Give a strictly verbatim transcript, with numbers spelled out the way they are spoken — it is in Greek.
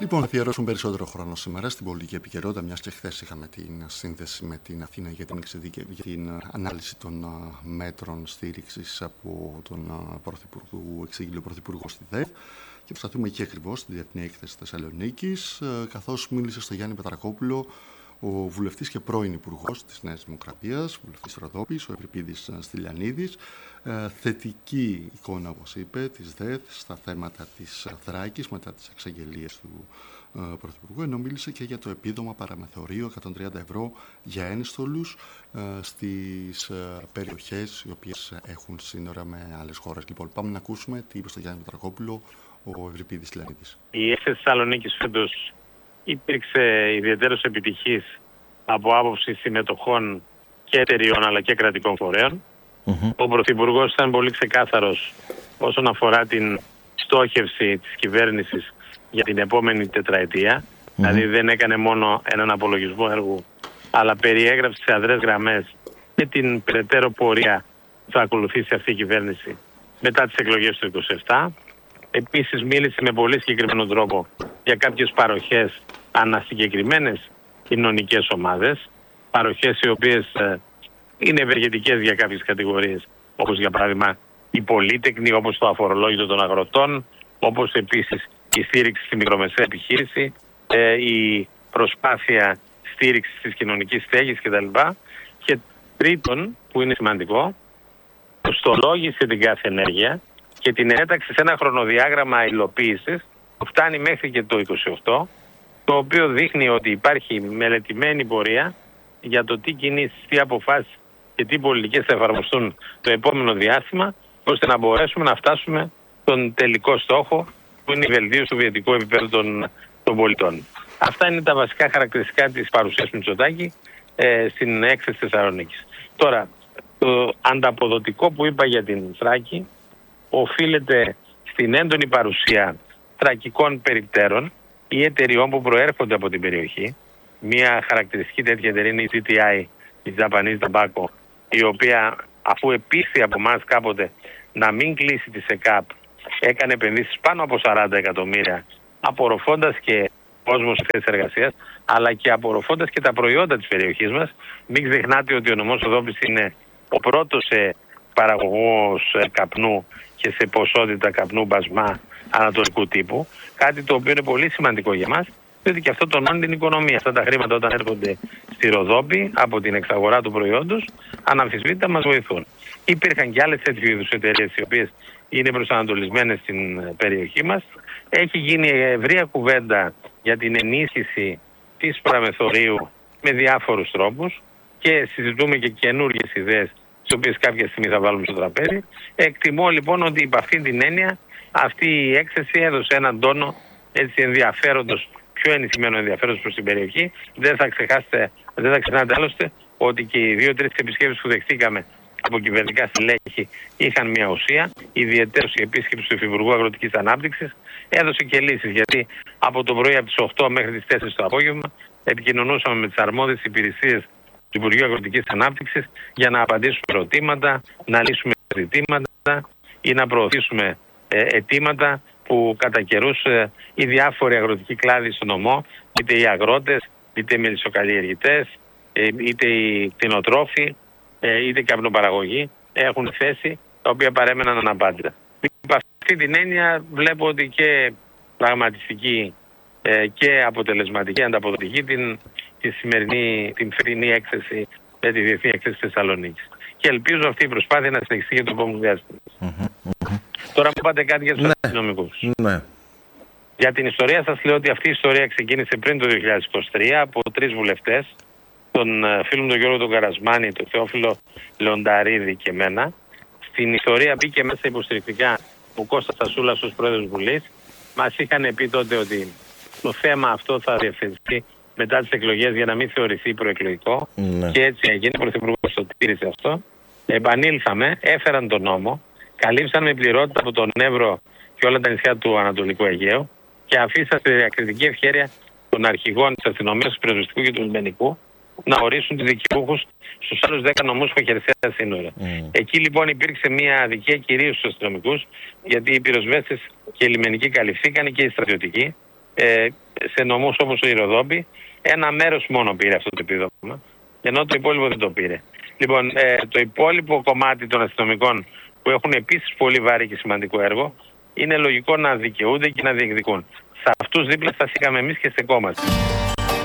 Λοιπόν, θα αφιερώσουμε περισσότερο χρόνο σήμερα στην πολιτική επικαιρότητα, μιας και χθες είχαμε την σύνδεση με την Αθήνα για την, για την ανάλυση των μέτρων στήριξης από τον Πρωθυπουργό, εξήγηλε ο Πρωθυπουργός στη ΔΕΔ. Και προσπαθούμε εκεί ακριβώς στη Διεθνή Έκθεση Θεσσαλονίκης, καθώς μίλησε στο Γιάννη Πετρακόπουλο ο βουλευτής και πρώην υπουργός της Νέας Δημοκρατίας, βουλευτής Ροδόπης, ο Ευρυπίδης Στυλιανίδης. Ε, θετική εικόνα, όπως είπε, της ΔΕΔ στα θέματα της Θράκης μετά τις εξαγγελίες του ε, Πρωθυπουργού, ενώ μίλησε και για το επίδομα παραμεθορίου εκατόν τριάντα ευρώ για ένστολους ε, στις ε, περιοχές οι οποίες έχουν σύνορα με άλλες χώρες. Λοιπόν, πάμε να ακούσουμε τι είπε στο Γιάννη Πετρακόπουλο ο Ευρυπίδης Στυλιανίδης. Η έκθεση Θεσσαλονίκης φέτος υπήρξε ιδιαίτερος επιτυχής από άποψη συμμετοχών και εταιριών αλλά και κρατικών φορέων. Mm-hmm. Ο Πρωθυπουργός ήταν πολύ ξεκάθαρος όσον αφορά την στόχευση της κυβέρνησης για την επόμενη τετραετία. Mm-hmm. Δηλαδή δεν έκανε μόνο έναν απολογισμό έργου, αλλά περιέγραψε σε αδρές γραμμές και την περαιτέρω πορεία που θα ακολουθήσει αυτή η κυβέρνηση μετά τις εκλογές του είκοσι επτά. Επίσης μίλησε με πολύ συγκεκριμένο τρόπο για κάποιες παροχές ανασυγκεκριμένες κοινωνικές ομάδες, παροχές οι οποίες ε, είναι ευεργετικές για κάποιες κατηγορίες, όπως για παράδειγμα οι πολύτεκνοι, όπως το αφορολόγητο των αγροτών, όπως επίσης η στήριξη στη μικρομεσαία επιχείρηση, ε, η προσπάθεια στήριξης της κοινωνικής στέγης κτλ. Και τρίτον, που είναι σημαντικό, κοστολόγησε την κάθε ενέργεια και την έταξη σε ένα χρονοδιάγραμμα υλοποίησης που φτάνει μέχρι και το είκοσι οκτώ, το οποίο δείχνει ότι υπάρχει μελετημένη πορεία για το τι κινήσεις, τι αποφάσεις και τι πολιτικές θα εφαρμοστούν το επόμενο διάστημα, ώστε να μπορέσουμε να φτάσουμε στον τελικό στόχο που είναι η βελτίωση του βιωτικού επίπεδου των, των πολιτών. Αυτά είναι τα βασικά χαρακτηριστικά της παρουσίας του Μητσοτάκη ε, στην έκθεση Θεσσαλονίκης. Τώρα, το ανταποδοτικό που είπα για την Θράκη οφείλεται στην έντονη παρουσία θρακικών περιπτέρων ή εταιριών που προέρχονται από την περιοχή. Μία χαρακτηριστική τέτοια εταιρεία είναι η τζι τι άι, η Japanese Tobacco, η οποία αφού επίστηκε από εμάς κάποτε να μην κλείσει τη ΣΕΚΑΠ, έκανε επενδύσεις πάνω από σαράντα εκατομμύρια, απορροφώντας και κόσμο σε θέσεις εργασίας, αλλά και απορροφώντας και τα προϊόντα της περιοχής μας. Μην ξεχνάτε ότι ο νομός Ροδόπης είναι ο πρώτος παραγωγός καπνού και σε ποσότητα καπνού μπασμά ανατολικού τύπου, κάτι το οποίο είναι πολύ σημαντικό για μας, διότι και αυτό τονώνει την οικονομία. Αυτά τα χρήματα όταν έρχονται στη Ροδόπη από την εξαγορά του προϊόντος, αναμφισβήτητα μας βοηθούν. Υπήρχαν και άλλες τέτοιου είδους εταιρείες οι οποίες είναι προσανατολισμένες στην περιοχή μας. Έχει γίνει ευρεία κουβέντα για την ενίσχυση της παραμεθορίου με διάφορους τρόπους και συζητούμε και καινούργιες ιδέες, τις οποίες κάποια στιγμή θα βάλουμε στο τραπέζι. Εκτιμώ λοιπόν ότι υπ' αυτή την έννοια αυτή η έκθεση έδωσε έναν τόνο έτσι ενδιαφέροντος, πιο ενισχυμένο ενδιαφέροντος προς την περιοχή. Δεν θα ξεχάσετε, δεν θα ξεχνάτε άλλωστε ότι και οι δύο-τρεις επισκέψεις που δεχτήκαμε από κυβερνητικά στελέχη είχαν μια ουσία. Ιδιαιτέρως η επίσκεψη του Υφυπουργού Αγροτικής Ανάπτυξης έδωσε και λύσεις, γιατί από το πρωί από τις οκτώ μέχρι τις τέσσερις το απόγευμα επικοινωνούσαμε με τις αρμόδιες υπηρεσίες του Υπουργείου Αγροτικής Ανάπτυξης για να απαντήσουμε ερωτήματα, να λύσουμε ζητήματα ή να προωθήσουμε ε, αιτήματα που κατά καιρούς ε, οι διάφοροι αγροτικοί κλάδοι στο νομό, είτε οι αγρότες, είτε οι μελισσοκαλλιεργητές, ε, είτε οι κτηνοτρόφοι, ε, είτε οι καπνοπαραγωγοί έχουν θέσει, τα οποία παρέμεναν αναπάντητα. Υπ' αυτή την έννοια βλέπω ότι και πραγματιστική ε, και αποτελεσματική, ανταποδοτική την, τη σημερινή, την φετινή έκθεση με τη Διεθνή Έκθεση Θεσσαλονίκης. Και ελπίζω αυτή η προσπάθεια να συνεχιστεί για το επόμενο διάστημα. Mm-hmm. Mm-hmm. Τώρα μου πάτε κάτι για τους ναι. αστυνομικούς. Ναι. Για την ιστορία σας λέω ότι αυτή η ιστορία ξεκίνησε πριν το δύο χιλιάδες είκοσι τρία από τρεις βουλευτές, τον φίλο μου τον Γιώργο τον Καρασμάνη, τον Θεόφιλο Λεονταρίδη και εμένα. Στην ιστορία μπήκε μέσα υποστηρικτικά ο Κώστας Τασούλας ως πρόεδρος Βουλής. Μας είχαν πει τότε ότι το θέμα αυτό θα διευθυνθεί μετά τις εκλογές για να μην θεωρηθεί προεκλογικό. Ναι. Και έτσι έγινε. Ο Πρωθυπουργός το τήρησε αυτό. Επανήλθαμε, έφεραν τον νόμο, καλύψαν με πληρότητα από τον Εύρο και όλα τα νησιά του Ανατολικού Αιγαίου και αφήσαν στη διακριτική ευχέρεια των αρχηγών της αστυνομίας, του πυροσβεστικού και του λιμενικού να ορίσουν τους δικαιούχους στους άλλους δέκα νομούς που χερσαία σύνορα. Mm. Εκεί λοιπόν υπήρξε μια αδικία κυρίως στους αστυνομικούς, γιατί οι πυροσβέστες και οι λιμενικοί καλυφθήκαν και οι στρατιωτικοί. ε, σε νομούς όπως ο Ηροδόπη, ένα μέρος μόνο πήρε αυτό το επίδομα, ενώ το υπόλοιπο δεν το πήρε. Λοιπόν, ε, το υπόλοιπο κομμάτι των αστυνομικών που έχουν επίσης πολύ βάρη και σημαντικό έργο, είναι λογικό να δικαιούνται και να διεκδικούν. Σε αυτούς δίπλα σταθήκαμε εμείς και στεκόμαστε.